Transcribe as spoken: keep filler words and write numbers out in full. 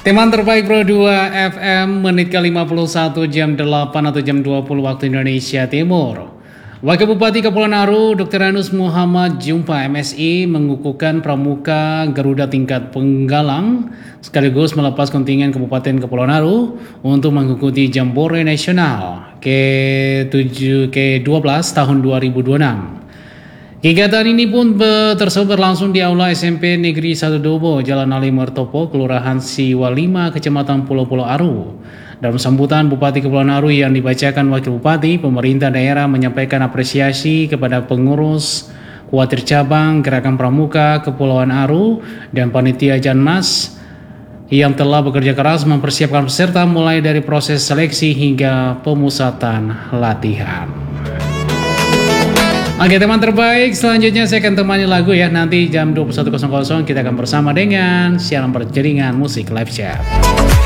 Teman terbaik Pro dua F M menit ke lima puluh satu jam delapan atau jam dua puluh waktu Indonesia Timur. Wakil Bupati Kepulauan Aru dokter Anus Muhammad Jumpa M S I mengukuhkan pramuka Garuda tingkat penggalang sekaligus melepas kontingen Kabupaten Kepulauan Aru untuk mengikuti Jambore Nasional ke dua belas tahun dua ribu dua puluh enam. Kegiatan ini pun tersebut berlangsung di Aula S M P Negeri satu Dobo, Jalan Ali Mertopo, Kelurahan Siwa lima, Kecamatan Pulau Pulau Aru. Dalam sambutan Bupati Kepulauan Aru yang dibacakan Wakil Bupati, pemerintah daerah menyampaikan apresiasi kepada pengurus Kuatir Cabang Gerakan Pramuka Kepulauan Aru dan Panitia Janmas yang telah bekerja keras mempersiapkan peserta mulai dari proses seleksi hingga pemusatan latihan. Oke teman terbaik, selanjutnya saya akan temani lagu ya. Nanti jam dua puluh satu kita akan bersama dengan siaran berjaringan musik live chat.